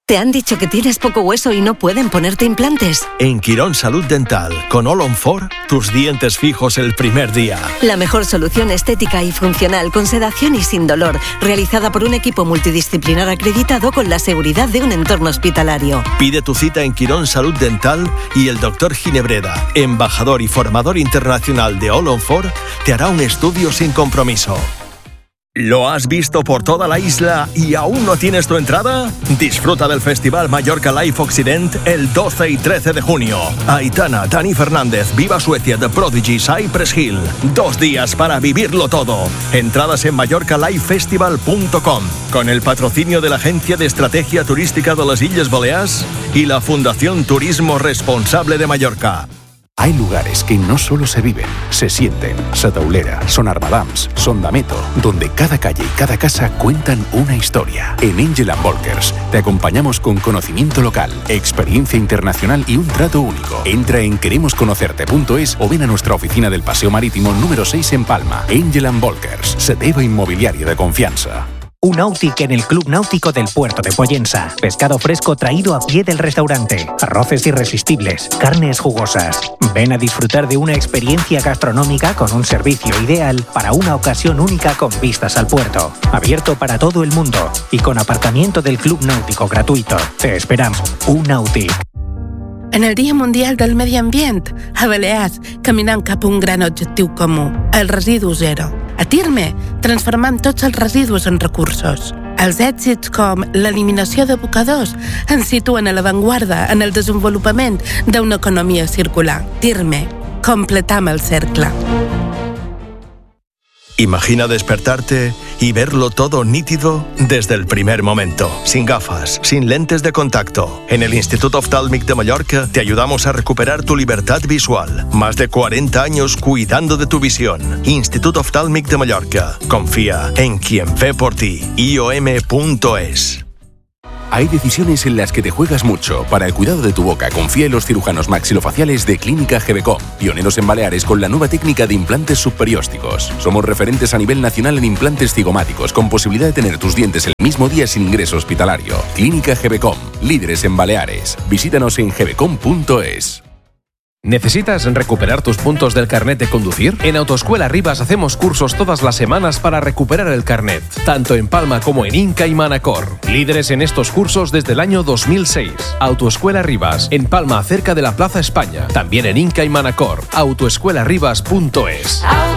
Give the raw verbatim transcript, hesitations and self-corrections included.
¿Te han dicho que tienes poco hueso y no pueden ponerte implantes? En Quirón Salud Dental, con All on Four, tus dientes fijos el primer día. La mejor solución estética y funcional, con sedación y sin dolor, realizada por un equipo multidisciplinar acreditado con la seguridad de un entorno hospitalario. Pide tu cita en Quirón Salud Dental y el doctor Ginebreda, embajador y formador internacional de All on Four, te hará un estudio sin compromiso. ¿Lo has visto por toda la isla y aún no tienes tu entrada? Disfruta del Festival Mallorca Live Occident el doce y trece de junio. Aitana, Dani Fernández, Viva Suecia, The Prodigy, Cypress Hill. Dos días para vivirlo todo. Entradas en mallorca live festival punto com, con el patrocinio de la Agencia de Estrategia Turística de las Illes Balears y la Fundación Turismo Responsable de Mallorca. Hay lugares que no solo se viven, se sienten. Sataulera, Son Armadams, Son Dameto, donde cada calle y cada casa cuentan una historia. En Angel and Walkers te acompañamos con conocimiento local, experiencia internacional y un trato único. Entra en queremos conocerte punto es o ven a nuestra oficina del Paseo Marítimo número seis en Palma. Angel and Walkers, Seteva Inmobiliaria de confianza. Un Nautic en el Club Náutico del Puerto de Pollensa. Pescado fresco traído a pie del restaurante. Arroces irresistibles. Carnes jugosas. Ven a disfrutar de una experiencia gastronómica con un servicio ideal para una ocasión única con vistas al puerto. Abierto para todo el mundo y con aparcamiento del Club Náutico gratuito. Te esperamos. Un Nautic. En el Dia Mundial del Medi Ambient, a Balears, caminant cap a un gran objectiu comú, el residu zero. A Tirme, transformant tots els residus en recursos. Els èxits com l'eliminació d'abocadors ens situen a l'avantguarda en el desenvolupament d'una economia circular. Tirme, completam el cercle. Imagina despertarte y verlo todo nítido desde el primer momento, sin gafas, sin lentes de contacto. En el Instituto Oftálmic de Mallorca te ayudamos a recuperar tu libertad visual. Más de cuarenta años cuidando de tu visión. Instituto Oftálmic de Mallorca. Confía en quien ve por ti. I O M punto es. Hay decisiones en las que te juegas mucho. Para el cuidado de tu boca, confía en los cirujanos maxilofaciales de Clínica Gebecom, pioneros en Baleares con la nueva técnica de implantes subperiósticos. Somos referentes a nivel nacional en implantes cigomáticos, con posibilidad de tener tus dientes el mismo día sin ingreso hospitalario. Clínica Gebecom, líderes en Baleares. Visítanos en gebecom punto es. ¿Necesitas recuperar tus puntos del carnet de conducir? En Autoescuela Rivas hacemos cursos todas las semanas para recuperar el carnet, tanto en Palma como en Inca y Manacor. Líderes en estos cursos desde el año dos mil seis. Autoescuela Rivas, en Palma, cerca de la Plaza España. También en Inca y Manacor. autoescuela rivas punto es.